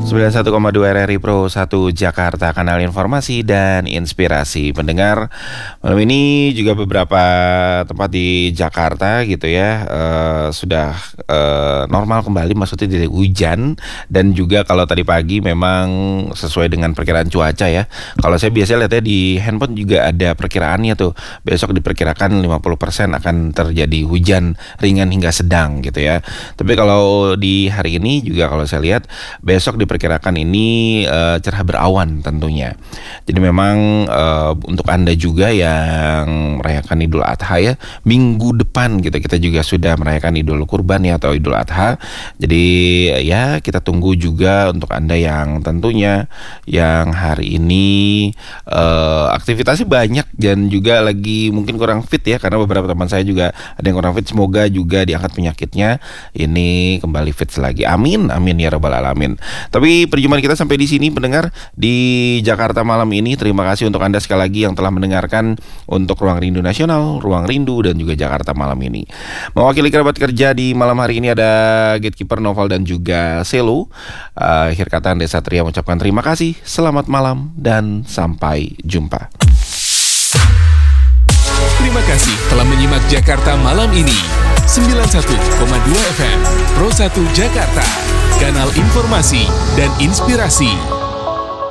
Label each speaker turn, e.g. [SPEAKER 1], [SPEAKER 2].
[SPEAKER 1] 91,2 RRI Pro 1 Jakarta, kanal informasi dan inspirasi pendengar. Malam ini juga beberapa tempat di Jakarta gitu ya sudah normal kembali, maksudnya dari hujan. Dan juga kalau tadi pagi memang sesuai dengan perkiraan cuaca ya. Kalau saya biasanya lihatnya di handphone juga ada perkiraannya tuh. Besok diperkirakan 50% akan terjadi hujan ringan hingga sedang gitu ya. Tapi kalau di hari ini juga kalau saya lihat besok diperkirakan ini cerah berawan tentunya. Jadi memang untuk Anda juga yang merayakan Idul Adha ya, minggu depan gitu kita juga sudah merayakan Idul Kurban ya atau Idul Adha. Jadi ya kita tunggu juga untuk Anda yang tentunya yang hari ini aktivitasnya banyak dan juga lagi mungkin kurang fit ya, karena beberapa teman saya juga ada yang kurang fit. Semoga juga diangkat penyakitnya, ini kembali fit lagi. Amin, amin ya rabbal alamin. Tapi perjumpaan kita sampai di sini pendengar di Jakarta malam ini. Terima kasih untuk Anda sekali lagi yang telah mendengarkan untuk Ruang Rindu Nasional, Ruang Rindu dan juga Jakarta malam ini. Mewakili kerabat kerja di malam hari ini ada Gatekeeper Noval dan juga Selo. Akhir kata Anda Satria mengucapkan terima kasih, selamat malam dan sampai jumpa.
[SPEAKER 2] Terima kasih telah menyimak Jakarta malam ini. 91,2 FM Pro 1 Jakarta, kanal informasi dan inspirasi.